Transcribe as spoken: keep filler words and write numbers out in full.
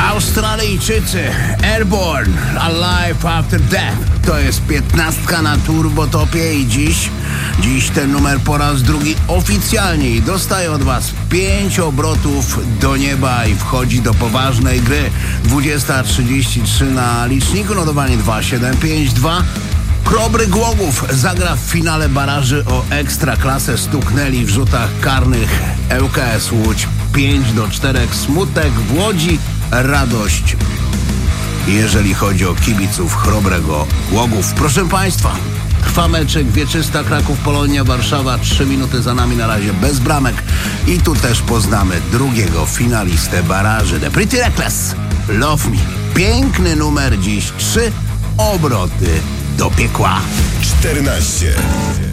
Australijczycy Airborne Alive After Death. To jest piętnastka na Turbotopie i dziś, dziś ten numer po raz drugi oficjalnie dostaje od was pięć obrotów do nieba i wchodzi do poważnej gry. dwudziesta trzydzieści trzy na liczniku, notowanie dwa siedem pięć dwa. Chrobry Głogów zagra w finale baraży o Ekstraklasę. Stuknęli w rzutach karnych L K S Łódź pięć do czterech. Smutek w Łodzi, radość jeżeli chodzi o kibiców Chrobrego Głogów. Proszę państwa, trwa meczek Wieczysta Kraków Polonia Warszawa. Trzy minuty za nami, na razie bez bramek. I tu też poznamy drugiego finalistę baraży. The Pretty Reckless, Love Me. Piękny numer dziś. Trzy obroty do piekła. czternaście